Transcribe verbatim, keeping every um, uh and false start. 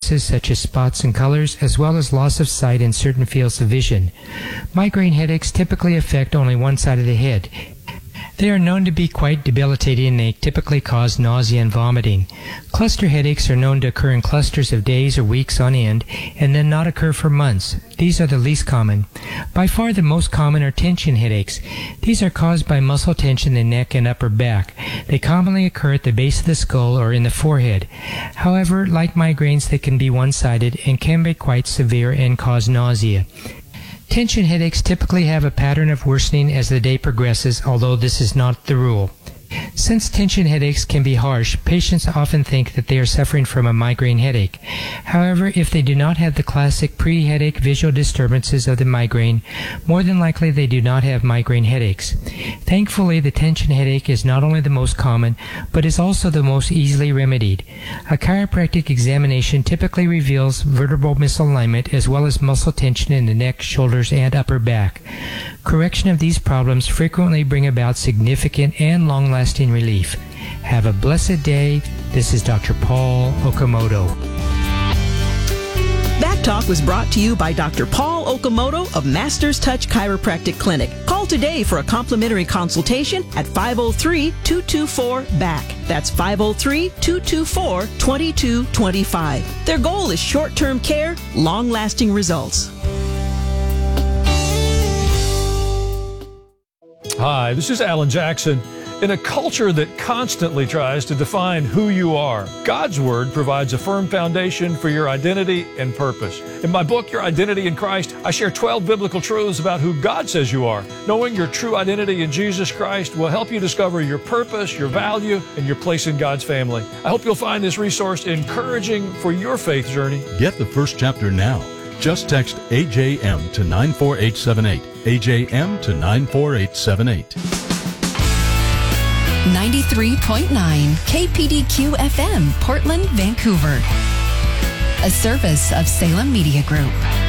disturbances such as spots and colors, as well as loss of sight in certain fields of vision. Migraine headaches typically affect only one side of the head. They are known to be quite debilitating, and they typically cause nausea and vomiting. Cluster headaches are known to occur in clusters of days or weeks on end and then not occur for months. These are the least common. By far the most common are tension headaches. These are caused by muscle tension in the neck and upper back. They commonly occur at the base of the skull or in the forehead. However, like migraines, they can be one-sided and can be quite severe and cause nausea. Tension headaches typically have a pattern of worsening as the day progresses, although this is not the rule. Since tension headaches can be harsh, patients often think that they are suffering from a migraine headache. However, if they do not have the classic pre-headache visual disturbances of the migraine, more than likely they do not have migraine headaches. Thankfully, the tension headache is not only the most common, but is also the most easily remedied. A chiropractic examination typically reveals vertebral misalignment as well as muscle tension in the neck, shoulders, and upper back. Correction of these problems frequently bring about significant and long-lasting relief. Have a blessed day. This is Doctor Paul Okamoto. Back Talk was brought to you by Doctor Paul Okamoto of Masters Touch Chiropractic Clinic. Call today for a complimentary consultation at five oh three, two two four, B A C K. That's five oh three, two two four, two two two five. Their goal is short-term care, long-lasting results. Hi, this is Alan Jackson. In a culture that constantly tries to define who you are, God's Word provides a firm foundation for your identity and purpose. In my book, Your Identity in Christ, I share twelve biblical truths about who God says you are. Knowing your true identity in Jesus Christ will help you discover your purpose, your value, and your place in God's family. I hope you'll find this resource encouraging for your faith journey. Get the first chapter now. Just text A J M to nine four eight seven eight. A J M to nine four eight seven eight. ninety-three point nine K P D Q F M, Portland, Vancouver. A service of Salem Media Group.